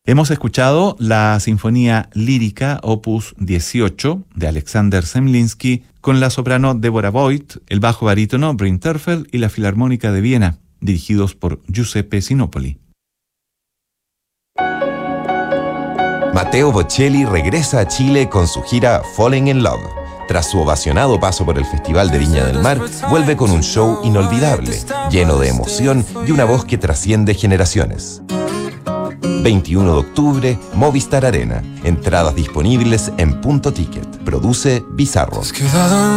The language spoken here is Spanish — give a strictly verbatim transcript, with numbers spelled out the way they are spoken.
Hemos escuchado la Sinfonía Lírica Opus dieciocho de Alexander Zemlinsky con la soprano Deborah Voigt, el bajo barítono Bryn Terfel y la Filarmónica de Viena, dirigidos por Giuseppe Sinopoli. Matteo Bocelli regresa a Chile con su gira Falling in Love. Tras su ovacionado paso por el Festival de Viña del Mar, vuelve con un show inolvidable, lleno de emoción y una voz que trasciende generaciones. veintiuno de octubre, Movistar Arena. Entradas disponibles en Punto Ticket. Produce Bizarro.